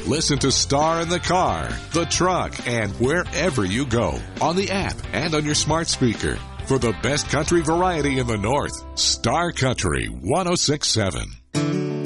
Listen to Star in the car, the truck, and wherever you go on the app and on your smart speaker. For the best country variety in the North, Star Country 106.7.